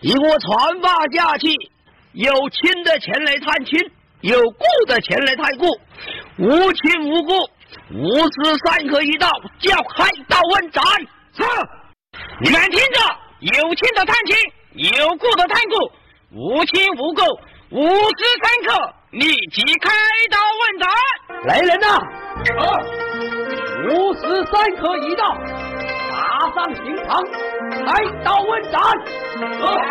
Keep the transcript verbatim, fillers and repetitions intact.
以我传发下去，有亲的前来探亲，有故的前来探故，无亲无故，无私三可一道，叫开刀问斩。 是。 你们听着，有亲的探亲，有故的探故，无亲无故，无私三可，立即开刀问斩。 来人呐！ 啊！ 无私三可一道，马上刑场，开刀问斩。啊！